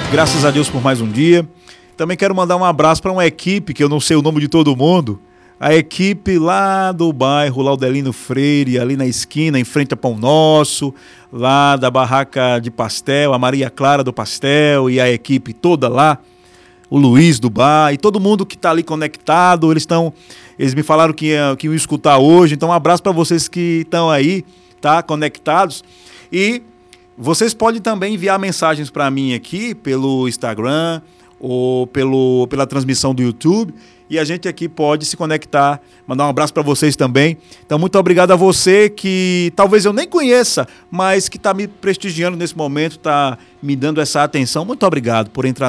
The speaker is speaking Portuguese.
Graças a Deus por mais um dia. Também quero mandar um abraço para uma equipe, que eu não sei o nome de todo mundo, a equipe lá do bairro Laudelino Freire, ali na esquina, em frente a Pão Nosso, lá da barraca de pastel, a Maria Clara do pastel e a equipe toda lá, o Luiz do bar e todo mundo que está ali conectado, eles me falaram que iam escutar hoje, então um abraço para vocês que estão aí, tá, conectados. E vocês podem também enviar mensagens para mim aqui pelo Instagram ou pela transmissão do YouTube, e a gente aqui pode se conectar, mandar um abraço para vocês também. Então, muito obrigado a você que talvez eu nem conheça, mas que está me prestigiando nesse momento, está me dando essa atenção. Muito obrigado por entrar